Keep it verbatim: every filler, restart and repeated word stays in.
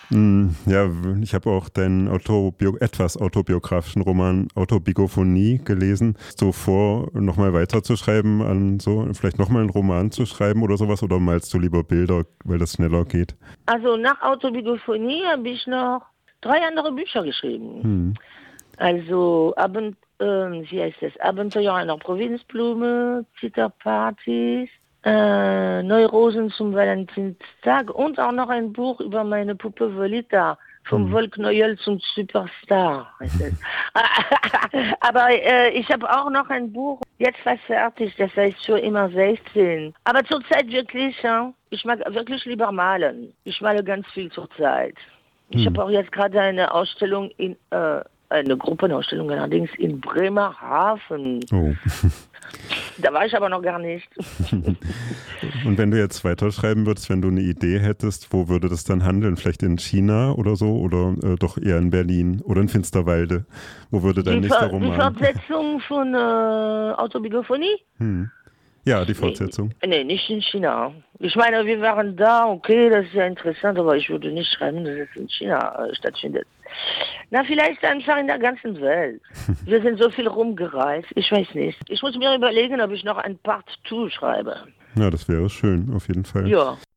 Mm, Ja, ich habe auch deinen Autobio etwas autobiografischen Roman Autobigophonie gelesen. Hast du vor, nochmal weiterzuschreiben, an so, vielleicht nochmal einen Roman zu schreiben oder sowas, oder malst du lieber Bilder, weil das schneller geht? Also nach Autobigophonie habe ich noch drei andere Bücher geschrieben. Hm. Also Abend, ähm, wie heißt das? Abenteuer einer Provinzblume, Zitterpartys, äh, Neurosen zum Valentinstag und auch noch ein Buch über meine Puppe Volita. Vom Hm. Wollknäuel zum Superstar. Heißt es. Aber äh, ich habe auch noch ein Buch, jetzt fast fertig, das heißt schon immer sechzehn. Aber zurzeit wirklich, ja, ich mag wirklich lieber malen. Ich male ganz viel zurzeit. Ich Hm. habe auch jetzt gerade eine Ausstellung in, äh, eine Gruppenausstellung allerdings in Bremerhaven. Oh. Da war ich aber noch gar nicht. Und wenn du jetzt weiterschreiben würdest, wenn du eine Idee hättest, wo würde das dann handeln? Vielleicht in China oder so oder äh, doch eher in Berlin oder in Finsterwalde? Wo würde dein Die, nächster Ver die Roman? Fortsetzung von äh, Autobigophonie? Hm. Ja, die Nee, Fortsetzung. nee, nicht in China. Ich meine, wir waren da, okay, das ist ja interessant, aber ich würde nicht schreiben, dass es in China äh, stattfindet. Na, vielleicht einfach in der ganzen Welt. Wir sind so viel rumgereist, ich weiß nicht. Ich muss mir überlegen, ob ich noch ein Part zwei schreibe. Ja, das wäre schön, auf jeden Fall. Ja.